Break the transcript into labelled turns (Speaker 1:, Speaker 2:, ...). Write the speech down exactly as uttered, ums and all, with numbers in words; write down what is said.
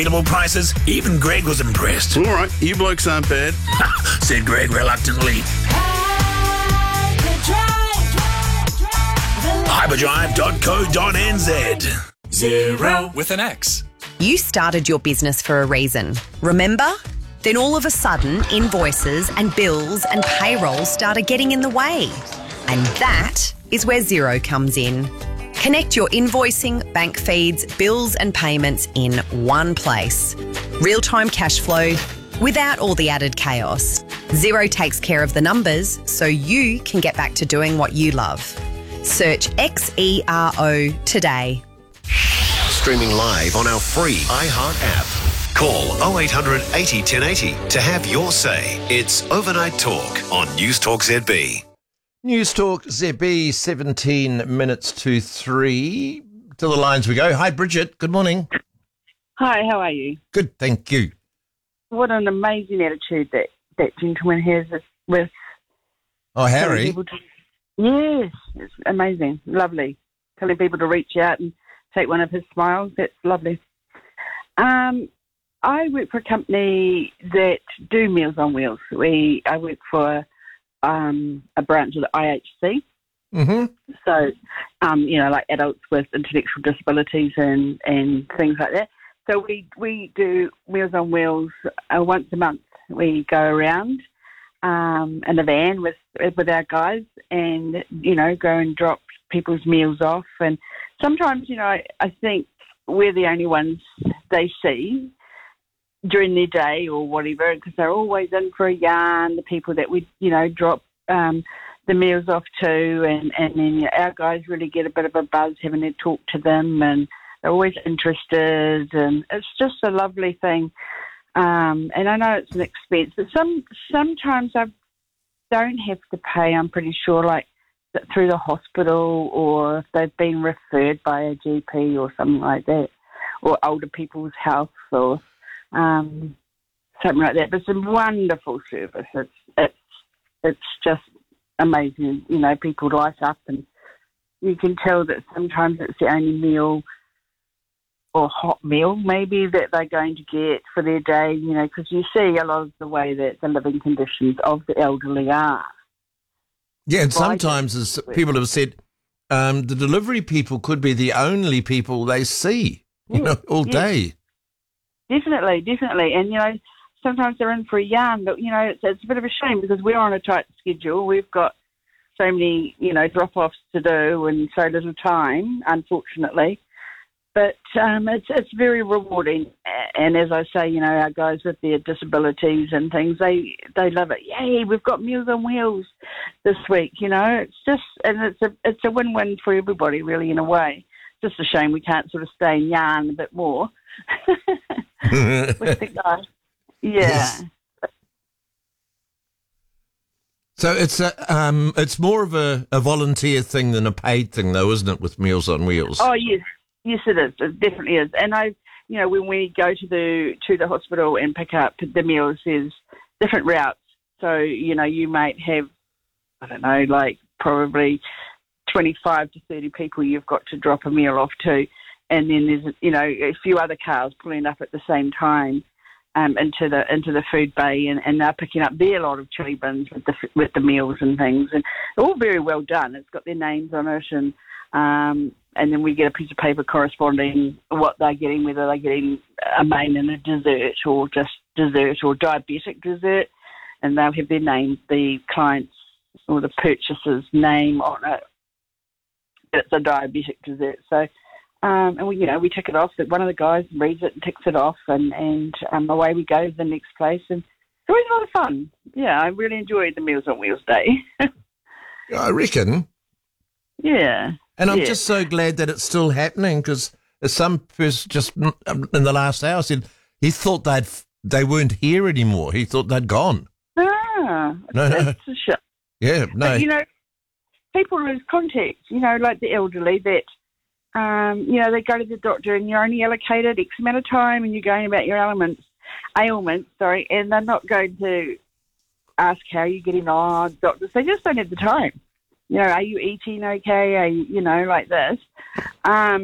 Speaker 1: Reasonable prices. Even Greg was impressed.
Speaker 2: All right, you blokes aren't bad.
Speaker 1: Said Greg reluctantly. hyperdrive dot co dot n z.
Speaker 3: Zero with an X.
Speaker 4: You started your business for a reason, remember? Then all of a sudden, invoices and bills and payroll started getting in the way. And that is where Xero comes in. Connect your invoicing, bank feeds, bills and payments in one place. Real-time cash flow without all the added chaos. Xero takes care of the numbers so you can get back to doing what you love. Search X E R O today.
Speaker 5: Streaming live on our free iHeart app. Call oh eight hundred eighty ten eighty to have your say. It's Overnight Talk on News Talk Z B.
Speaker 6: News Talk Z B, seventeen minutes to three. To the lines we go. Hi, Bridget. Good morning.
Speaker 7: Hi, how are you?
Speaker 6: Good, thank you.
Speaker 7: What an amazing attitude that, that gentleman has with, with
Speaker 6: Oh, Harry.
Speaker 7: people to, yes, it's amazing, lovely. Telling people to reach out and take one of his smiles, that's lovely. Um, I work for a company that do Meals on Wheels. We I work for um, a branch of the I H C.
Speaker 6: Mm-hmm.
Speaker 7: So, um, you know, like adults with intellectual disabilities and, and things like that. So we, we do Meals on Wheels uh, once a month. We go around um, in a van with with our guys and, you know, go and drop people's meals off. And sometimes, you know, I, I think we're the only ones they see during their day or whatever, because they're always in for a yarn, the people that we, you know, drop um, the meals off to, and, and then you know, our guys really get a bit of a buzz having to talk to them, and they're always interested, and it's just a lovely thing. Um, and I know it's an expense, but some sometimes I don't have to pay, I'm pretty sure, like through the hospital, or if they've been referred by a G P or something like that, or older people's health, or um, something like that. But it's a wonderful service. It's it's it's just amazing. You know, people light up, and you can tell that sometimes it's the only meal or hot meal maybe that they're going to get for their day. You know, because you see a lot of the way that the living conditions of the elderly are.
Speaker 6: Yeah, and sometimes, as people have said, um, the delivery people could be the only people they see, you know, all
Speaker 7: yes.
Speaker 6: day.
Speaker 7: Definitely, definitely. And, you know, sometimes they're in for a yarn, but, you know, it's, it's a bit of a shame because we're on a tight schedule. We've got so many, you know, drop-offs to do and so little time, unfortunately. But um, it's it's very rewarding. And as I say, you know, our guys with their disabilities and things, they, they love it. Yay, we've got Meals on Wheels this week, you know. It's just, and it's a it's a win-win for everybody, really, in a way. Just a shame we can't sort of stay and yarn a bit more with the guys. Yeah.
Speaker 6: Yes. So it's a, um, it's more of a, a volunteer thing than a paid thing, though, isn't it, with Meals on Wheels?
Speaker 7: Oh, yes. Yes, it is. It definitely is. And I, you know, when we go to the to the hospital and pick up the meals, there's different routes. So, you know, you might have, I don't know, like probably twenty-five to thirty people you've got to drop a meal off to. And then there's, you know, a few other cars pulling up at the same time um, into the into the food bay, and, and they're picking up their lot of chili bins with the with the meals and things. And all very well done. It's got their names on it, and um, and then we get a piece of paper corresponding what they're getting, whether they're getting a main and a dessert, or just dessert or diabetic dessert, and they'll have their name, the client's or the purchaser's name on it. It's a diabetic dessert. So, um, and we, you know, we tick it off. That one of the guys reads it and ticks it off, and and um, away we go to the next place. And it's always a lot of fun. Yeah, I really enjoyed the Meals on Wheels Day.
Speaker 6: I reckon.
Speaker 7: Yeah.
Speaker 6: And I'm
Speaker 7: yeah.
Speaker 6: just so glad that it's still happening, because some person just in the last hour said he thought they'd they weren't here anymore. He thought they'd gone.
Speaker 7: Ah,
Speaker 6: no,
Speaker 7: that's
Speaker 6: no.
Speaker 7: a shame.
Speaker 6: Yeah, no.
Speaker 7: But, you know, people lose contact, you know, like the elderly that, um, you know, they go to the doctor and you're only allocated X amount of time and you're going about your ailments, ailments, sorry, and they're not going to ask how you're getting on. Doctors, they just don't have the time. You know, are you eating okay? Are you, you know, like this. Um,